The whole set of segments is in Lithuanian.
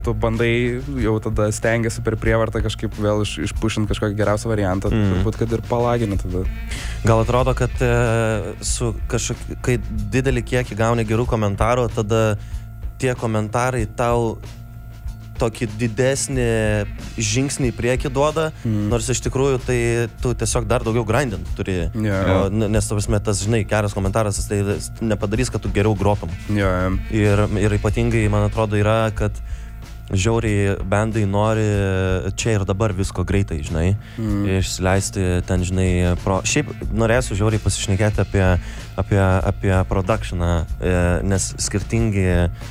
tu bandai jau tada stengiasi per prievartą kažkaip vėl išpušint kažkokį geriausią variantą, turbūt, kad ir palagini tada. Gal atrodo, kad kai didelį kiekį gauni gerų komentarų, tada tie komentarai tau tokį didesnį žingsnį į priekį duoda, nors iš tikrųjų tai tu tiesiog dar daugiau grindint turi. Nes, tavasme, tas, žinai, geras komentaras, tai nepadarys, kad tu geriau grotum. Ir ypatingai, man atrodo, yra, kad žiauriai bandai nori čia ir dabar visko greitai, žinai, išsileisti ten, žinai, šiaip norėsiu žiauriai pasišnekėti apie productioną, nes skirtingi,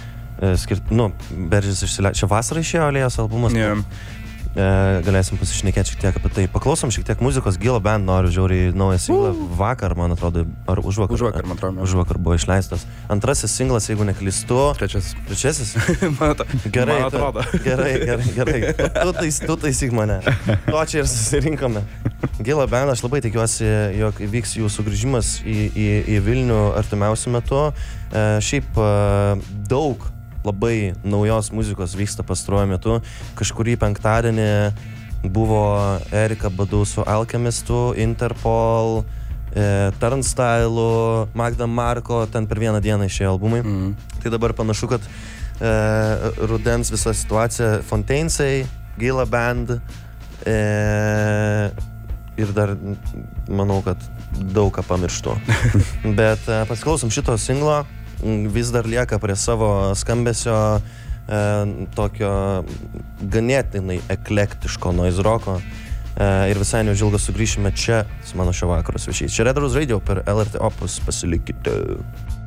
Beržis išsileido, čia vasarą išėjo Alėjos albumas, galėsim pasišnekėti šiek tiek apie tai. Paklausom šiek tiek muzikos, Gila Band noriu žiauriai naują singlą, vakar, man atrodo, ar užvakar, man atrodo. Užvakar buvo išleistas. Antrasis singlas, jeigu neklystu. Trečiasis? Gerai, man atrodo. Gerai. Tu taisyk mane. To čia ir susirinkome. Gila Band, aš labai tikiuosi, jog vyks jų sugrįžimas į Vilnių artimiausiu metu. Šiaip daug labai naujos muzikos vyksta pastaruoju metu. Kažkurį penktadienį buvo Erika Badu su Alchemistu, Interpol, Turnstile, Magda Marko, ten per vieną dieną išėjo albumai. Tai dabar panašu, kad rudens visa situacija Fontainsai, Gila Band ir dar manau, kad daug ką pamirštu. Bet pasiklausom šito singlo. Vis dar lieka prie savo skambesio tokio ganėtinai eklektiško noise rocko ir visai neužilgo sugrįšime čia su mano šio vakaro svečiais. Čia Red Rose Radio per LRT Opus, pasilikite.